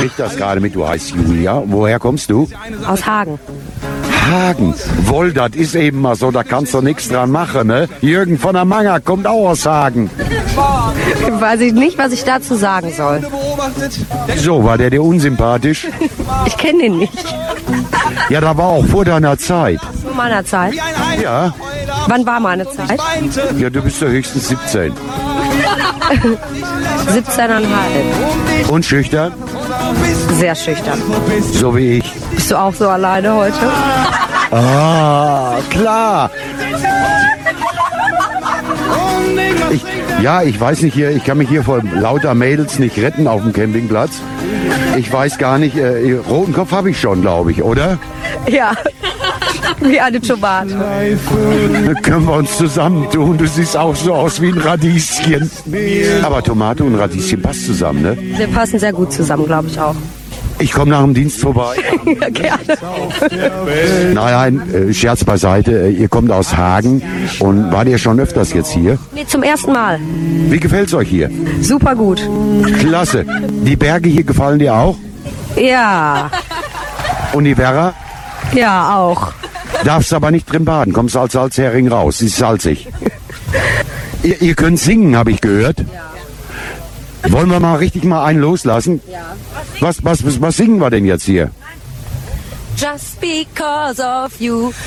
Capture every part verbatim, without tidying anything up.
krieg das gerade mit, du heißt Julia. Woher kommst du? Aus Hagen. Hagen. Wohl, das ist eben mal so, da kannst du nichts dran machen, ne? Jürgen von der Manger kommt auch aus Hagen. Weiß ich nicht, was ich dazu sagen soll. So, war der dir unsympathisch? Ich kenne den nicht. Ja, da war auch vor deiner Zeit. Vor meiner Zeit? Ja. Wann war meine Zeit? Ja, du bist ja höchstens siebzehn. siebzehn Komma fünf. Und schüchtern? Sehr schüchtern. So wie ich. Bist du auch so alleine heute? Ah, klar. Ich, ja, ich weiß nicht hier, ich kann mich hier vor lauter Mädels nicht retten auf dem Campingplatz. Ich weiß gar nicht, äh, roten Kopf habe ich schon, glaube ich, oder? Ja, wie eine Tomate. Dann können wir uns zusammentun. Du siehst auch so aus wie ein Radieschen. Aber Tomate und Radieschen passt zusammen, ne? Wir passen sehr gut zusammen, glaube ich auch. Ich komme nach dem Dienst vorbei. Ja, gerne. Nein, nein, äh, Scherz beiseite. Ihr kommt aus Hagen und wart ihr schon öfters jetzt hier? Nee, zum ersten Mal. Wie gefällt's euch hier? Super gut. Klasse. Die Berge hier gefallen dir auch? Ja, Und die Werra? ja auch. Darfst aber nicht drin baden. Kommst als Salzhering raus. Sie ist salzig. ihr, ihr könnt singen, habe ich gehört. Ja. Wollen wir mal richtig mal einen loslassen? Ja. Was, was, was, was singen wir denn jetzt hier? Just because of you. Ooh,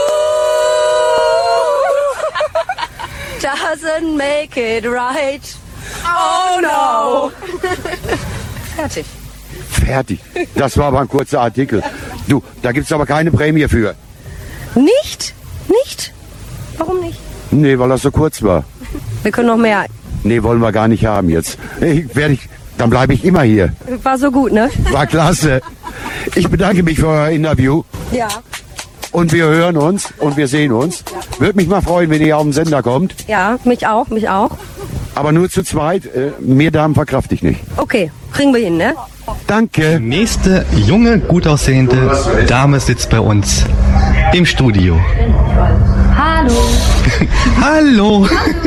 doesn't make it right. Oh no. Fertig. Fertig. Das war aber ein kurzer Artikel. Du, da gibt's aber keine Prämie für. Nicht? Nicht? Warum nicht? Nee, weil das so kurz war. Wir können noch mehr. Nee, wollen wir gar nicht haben jetzt. Ich, werd ich, dann bleibe ich immer hier. War so gut, ne? War klasse. Ich bedanke mich für euer Interview. Ja. Und wir hören uns und wir sehen uns. Würde mich mal freuen, wenn ihr auf den Sender kommt. Ja, mich auch, mich auch. Aber nur zu zweit. Äh, mehr Damen verkraft ich nicht. Okay, kriegen wir hin, ne? Danke. Nächste junge, gut aussehende Dame sitzt bei uns im Studio. Hallo. Hallo.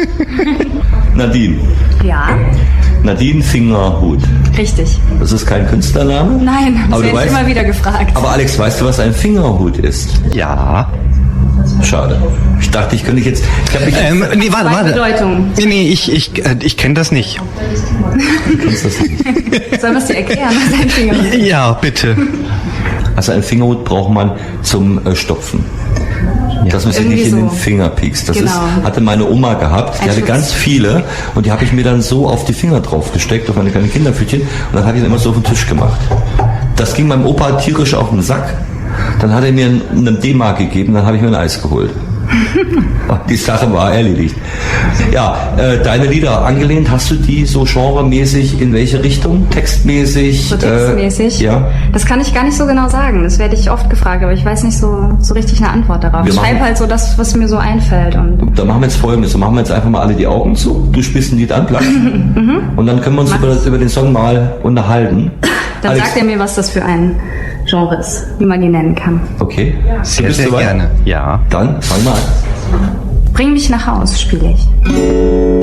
Nadine. Ja, Nadine Fingerhut. richtig. Das ist kein Künstlername? Nein, das Aber du werde ich weißt- immer wieder gefragt. Aber Alex, weißt du, was ein Fingerhut ist? Ja. Schade. Ich dachte, ich könnte jetzt... Ich hab mich Ähm, nee, warte, Zwei warte. Bedeutungen. Nee, nee, ich, ich, äh, ich kenne das nicht. kennst das nicht. Sollen wir es dir erklären, was ein Finger ist? Ja, bitte. Also ein Fingerhut braucht man zum äh, Stopfen. Dass man sich Irgendwie nicht in den so. Finger piekst. Das Genau. ist, hatte meine Oma gehabt. Die Ein hatte Schutz. ganz viele und die habe ich mir dann so auf die Finger drauf gesteckt, auf meine kleinen Kinderpfötchen, und dann habe ich dann immer so auf den Tisch gemacht. Das ging meinem Opa tierisch auf den Sack. Dann hat er mir eine D-Mark gegeben, dann habe ich mir ein Eis geholt. Die Sache war erledigt. Ja, äh, deine Lieder angelehnt, hast du die so genremäßig in welche Richtung? Textmäßig? So textmäßig? Äh, ja. Das kann ich gar nicht so genau sagen. Das werde ich oft gefragt, aber ich weiß nicht so, so richtig eine Antwort darauf. Wir Ich schreibe machen- halt so das, was mir so einfällt. Und Da machen wir jetzt Folgendes. Da machen wir jetzt einfach mal alle die Augen zu. Du spielst ein Lied an, Platz. Und dann können wir uns Mach über, ich. über den Song mal unterhalten. dann Alex, sagt er mir, was das für ein Genre ist, wie man die nennen kann. Okay. Sehr, du bist sehr soweit? gerne. Ja. Dann fang mal an. Bring mich nach Haus, spiele ich.